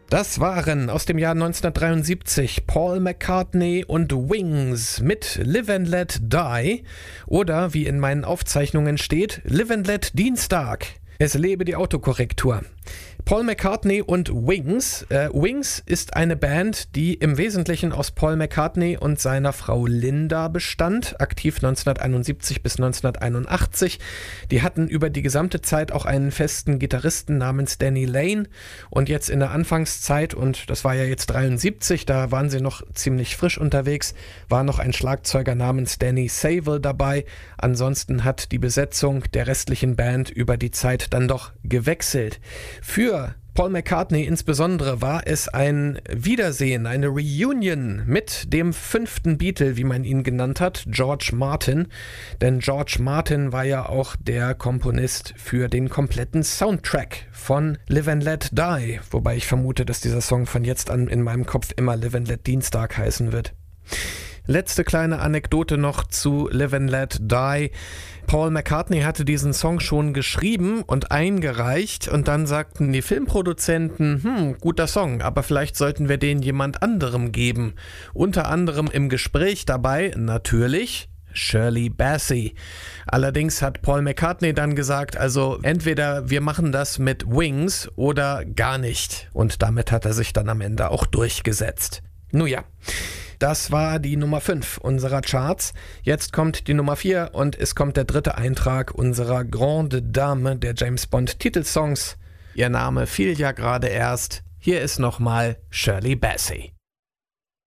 Das waren aus dem Jahr 1973 Paul McCartney und Wings mit Live and Let Die oder, wie in meinen Aufzeichnungen steht, Live and Let Dienstag. Es lebe die Autokorrektur. Paul McCartney und Wings. Wings ist eine Band, die im Wesentlichen aus Paul McCartney und seiner Frau Linda bestand, aktiv 1971 bis 1981. Die hatten über die gesamte Zeit auch einen festen Gitarristen namens Danny Lane und jetzt in der Anfangszeit, und das war ja jetzt 73, da waren sie noch ziemlich frisch unterwegs, war noch ein Schlagzeuger namens Danny Saville dabei. Ansonsten hat die Besetzung der restlichen Band über die Zeit dann doch gewechselt. Für Paul McCartney insbesondere war es ein Wiedersehen, eine Reunion mit dem 5. Beatle, wie man ihn genannt hat, George Martin. Denn George Martin war ja auch der Komponist für den kompletten Soundtrack von Live and Let Die. Wobei ich vermute, dass dieser Song von jetzt an in meinem Kopf immer Live and Let Dienstag heißen wird. Letzte kleine Anekdote noch zu Live and Let Die. Paul McCartney hatte diesen Song schon geschrieben und eingereicht und dann sagten die Filmproduzenten, guter Song, aber vielleicht sollten wir den jemand anderem geben. Unter anderem im Gespräch dabei natürlich Shirley Bassey. Allerdings hat Paul McCartney dann gesagt, also entweder wir machen das mit Wings oder gar nicht. Und damit hat er sich dann am Ende auch durchgesetzt. Nun ja. Das war die Nummer 5 unserer Charts. Jetzt kommt die Nummer 4 und es kommt der 3. Eintrag unserer Grande Dame der James Bond Titelsongs. Ihr Name fiel ja gerade erst. Hier ist nochmal Shirley Bassey.